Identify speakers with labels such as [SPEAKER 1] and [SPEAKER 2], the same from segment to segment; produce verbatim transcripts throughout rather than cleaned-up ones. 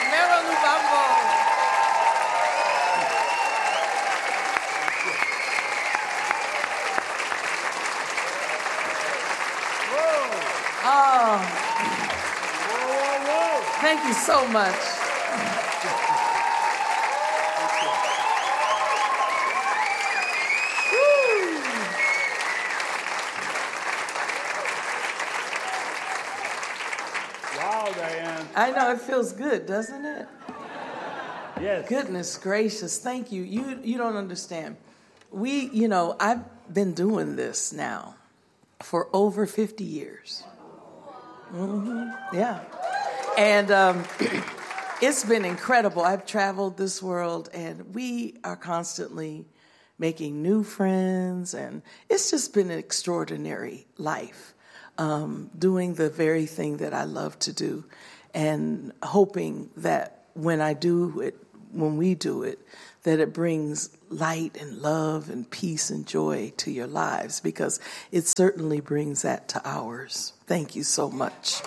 [SPEAKER 1] Mero Lubambo. Oh, thank you so much.
[SPEAKER 2] Wow, Diane.
[SPEAKER 1] I know, it feels good, doesn't it?
[SPEAKER 2] Yes.
[SPEAKER 1] Goodness gracious, thank you. You you don't understand. We, you know, I've been doing this now for over fifty years. Mm-hmm. Yeah. And um, it's been incredible. I've traveled this world, and we are constantly making new friends, and it's just been an extraordinary life, um, doing the very thing that I love to do, and hoping that when I do it, when we do it, that it brings light and love and peace and joy to your lives, because it certainly brings that to ours. Thank you so much.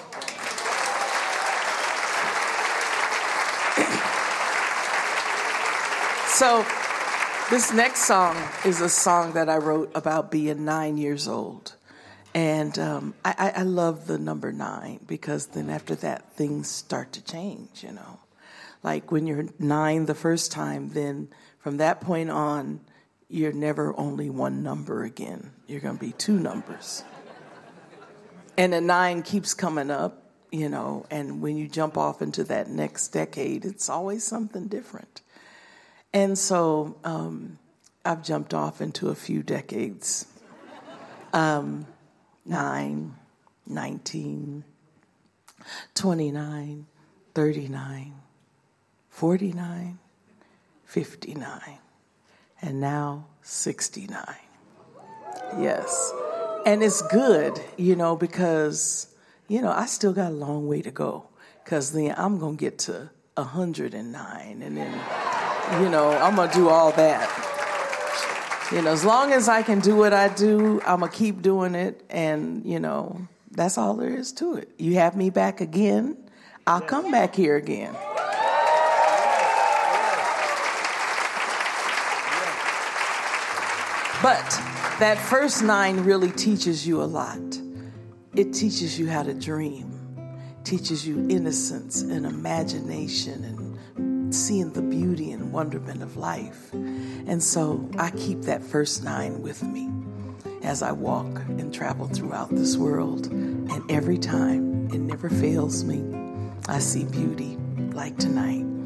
[SPEAKER 1] So this next song is a song that I wrote about being nine years old. And um, I, I love the number nine, because then after that, things start to change, you know. Like when you're nine the first time, then from that point on, you're never only one number again. You're going to be two numbers. And the nine keeps coming up, you know, and when you jump off into that next decade, it's always something different. And so um, I've jumped off into a few decades. Um, nine, nineteen, twenty-nine, thirty-nine, forty-nine, fifty-nine, and now sixty-nine. Yes. And it's good, you know, because, you know, I still got a long way to go, because then I'm going to get to one hundred nine, and then, you know, I'm going to do all that. You know, as long as I can do what I do, I'm going to keep doing it. And, you know, that's all there is to it. You have me back again, I'll come back here again. But that first nine really teaches you a lot. It teaches you how to dream, teaches you innocence and imagination and seeing the beauty and wonderment of life. And so I keep that first nine with me as I walk and travel throughout this world. And every time, it never fails me, I see beauty like tonight.